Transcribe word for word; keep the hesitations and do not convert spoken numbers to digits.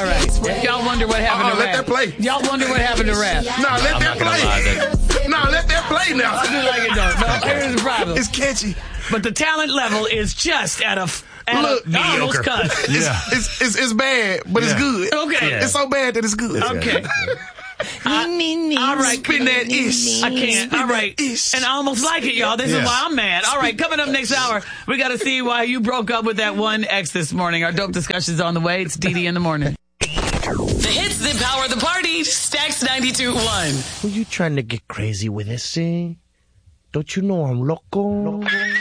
All right. Y'all wonder what happened Uh-uh, to let Raph. that play. Y'all wonder what happened to Raph. No, let I'm that not gonna lie, play. that- No, let that play now. I do like it though. No, here's the problem. It's catchy. But the talent level is just at a, at Look, a almost mediocre. cut. Yeah. It's, it's, it's bad, but it's Yeah. good. Okay. Yeah. It's so bad that it's good. Okay. I, all right. Spin that ish. I can't. Spin All right. that ish. And I almost like it, y'all. This Yeah. is why I'm mad. All right. Coming up next hour, we got to see why you broke up with that one ex this morning. Our dope discussion's on the way. It's Dee Dee in the morning. The hits that power the party. Stacks ninety-two point one. Who you trying to get crazy with this, eh? Don't you know I'm loco? loco?